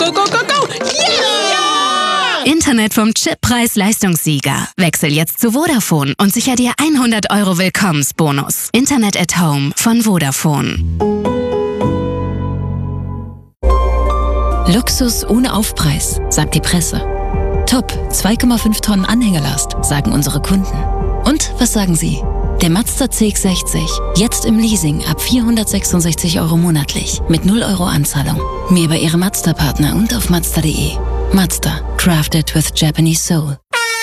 go, go, go! Yeah! Internet vom Chip Preis-Leistungssieger. Wechsel jetzt zu Vodafone und sicher dir 100 € Willkommensbonus. Internet at Home von Vodafone. Luxus ohne Aufpreis, sagt die Presse. Top, 2,5 Tonnen Anhängerlast, sagen unsere Kunden. Und was sagen Sie? Der Mazda CX-60, jetzt im Leasing ab 466 € monatlich, mit 0 € Anzahlung. Mehr bei Ihrem Mazda-Partner und auf Mazda.de. Mazda, crafted with Japanese soul.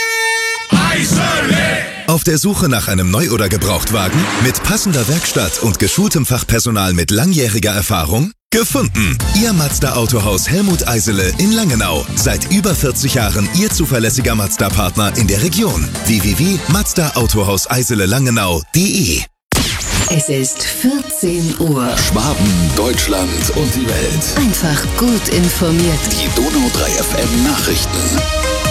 Auf der Suche nach einem Neu- oder Gebrauchtwagen? Mit passender Werkstatt und geschultem Fachpersonal mit langjähriger Erfahrung? Gefunden! Ihr Mazda-Autohaus Helmut Eisele in Langenau. Seit über 40 Jahren Ihr zuverlässiger Mazda-Partner in der Region. www.mazdaautohauseisele-langenau.de. Es ist 14 Uhr. Schwaben, Deutschland und die Welt. Einfach gut informiert. Die Donau 3 FM Nachrichten.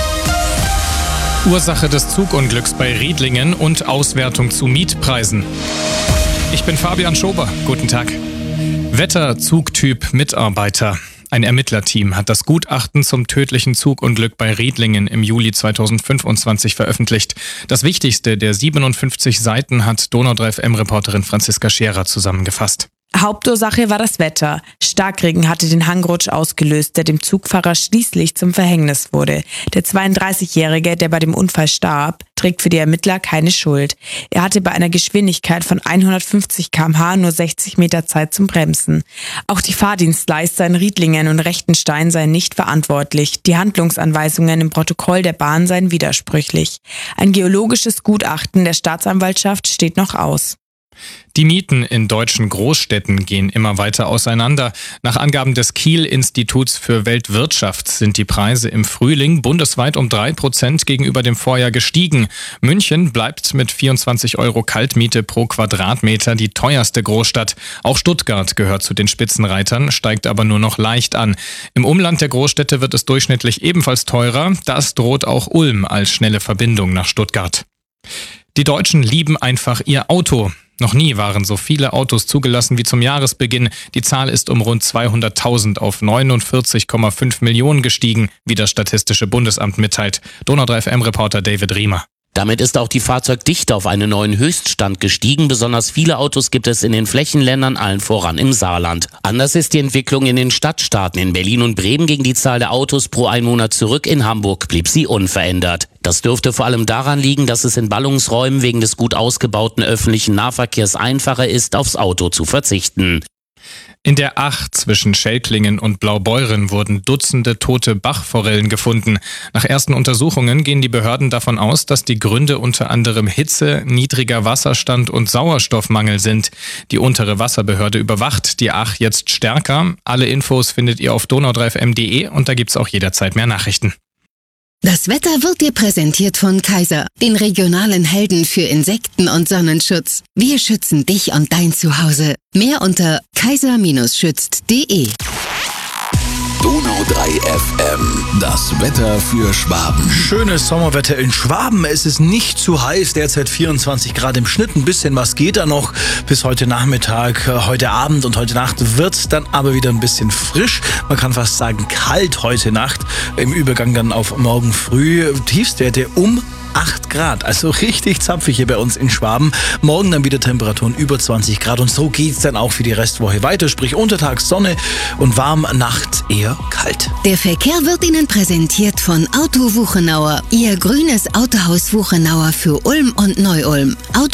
Ursache des Zugunglücks bei Riedlingen und Auswertung zu Mietpreisen. Ich bin Fabian Schober. Guten Tag. Wetter, Zugtyp, Mitarbeiter. Ein Ermittlerteam hat das Gutachten zum tödlichen Zugunglück bei Riedlingen im Juli 2025 veröffentlicht. Das Wichtigste der 57 Seiten hat Donau 3 FM-Reporterin Franziska Scherer zusammengefasst. Hauptursache war das Wetter. Starkregen hatte den Hangrutsch ausgelöst, der dem Zugfahrer schließlich zum Verhängnis wurde. Der 32-Jährige, der bei dem Unfall starb, trägt für die Ermittler keine Schuld. Er hatte bei einer Geschwindigkeit von 150 km/h nur 60 Meter Zeit zum Bremsen. Auch die Fahrdienstleister in Riedlingen und Rechtenstein seien nicht verantwortlich. Die Handlungsanweisungen im Protokoll der Bahn seien widersprüchlich. Ein geologisches Gutachten der Staatsanwaltschaft steht noch aus. Die Mieten in deutschen Großstädten gehen immer weiter auseinander. Nach Angaben des Kiel-Instituts für Weltwirtschaft sind die Preise im Frühling bundesweit um 3% gegenüber dem Vorjahr gestiegen. München bleibt mit 24 € Kaltmiete pro Quadratmeter die teuerste Großstadt. Auch Stuttgart gehört zu den Spitzenreitern, steigt aber nur noch leicht an. Im Umland der Großstädte wird es durchschnittlich ebenfalls teurer. Das droht auch Ulm als schnelle Verbindung nach Stuttgart. Die Deutschen lieben einfach ihr Auto. Noch nie waren so viele Autos zugelassen wie zum Jahresbeginn. Die Zahl ist um rund 200.000 auf 49,5 Millionen gestiegen, wie das Statistische Bundesamt mitteilt. Donau 3 FM-Reporter David Riemer. Damit ist auch die Fahrzeugdichte auf einen neuen Höchststand gestiegen. Besonders viele Autos gibt es in den Flächenländern, allen voran im Saarland. Anders ist die Entwicklung in den Stadtstaaten. In Berlin und Bremen ging die Zahl der Autos pro Einwohner zurück. In Hamburg blieb sie unverändert. Das dürfte vor allem daran liegen, dass es in Ballungsräumen wegen des gut ausgebauten öffentlichen Nahverkehrs einfacher ist, aufs Auto zu verzichten. In der Ach zwischen Schelklingen und Blaubeuren wurden Dutzende tote Bachforellen gefunden. Nach ersten Untersuchungen gehen die Behörden davon aus, dass die Gründe unter anderem Hitze, niedriger Wasserstand und Sauerstoffmangel sind. Die untere Wasserbehörde überwacht die Ach jetzt stärker. Alle Infos findet ihr auf donau3fm.de und da gibt's auch jederzeit mehr Nachrichten. Das Wetter wird dir präsentiert von Kaiser, den regionalen Helden für Insekten- und Sonnenschutz. Wir schützen dich und dein Zuhause. Mehr unter kaiser-schützt.de. Donau 3 FM, das Wetter für Schwaben. Schönes Sommerwetter in Schwaben. Es ist nicht zu heiß, derzeit 24 Grad im Schnitt. Ein bisschen was geht da noch bis heute Nachmittag. Heute Abend und heute Nacht wird es dann aber wieder ein bisschen frisch. Man kann fast sagen kalt heute Nacht. Im Übergang dann auf morgen früh. Tiefstwerte um 8 Grad, also richtig zapfig hier bei uns in Schwaben. Morgen dann wieder Temperaturen über 20 Grad und so geht's dann auch für die Restwoche weiter. Sprich untertags Sonne und warm, nachts eher kalt. Der Verkehr wird Ihnen präsentiert von Auto Wuchenauer. Ihr grünes Autohaus Wuchenauer für Ulm und Neu-Ulm.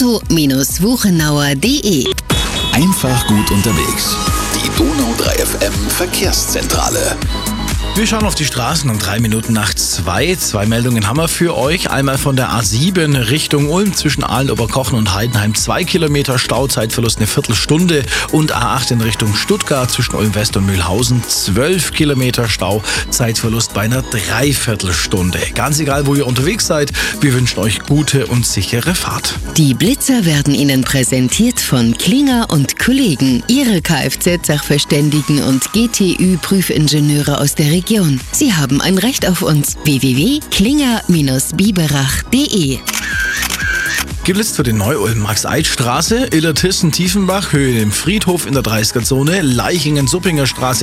Auto-wuchenauer.de. Einfach gut unterwegs. Die Donau 3 FM Verkehrszentrale. Wir schauen auf die Straßen um 3 Minuten nach 2. 2 Meldungen haben wir für euch. Einmal von der A7 Richtung Ulm zwischen Aalen-Oberkochen und Heidenheim 2 Kilometer Stau, Zeitverlust eine Viertelstunde. Und A8 in Richtung Stuttgart zwischen Ulm-West und Mühlhausen 12 Kilometer Stau, Zeitverlust bei einer Dreiviertelstunde. Ganz egal, wo ihr unterwegs seid, wir wünschen euch gute und sichere Fahrt. Die Blitzer werden Ihnen präsentiert von Klinger und Kollegen. Ihre Kfz-Sachverständigen und GTÜ-Prüfingenieure aus der Region. Sie haben ein Recht auf uns. www.klinger-biberach.de. Geblitzt für den Neu-Ulm-Max-Eid-Straße, Illertissen-Tiefenbach, Höhe im Friedhof in der 30er-Zone, Leichingen-Suppinger Straße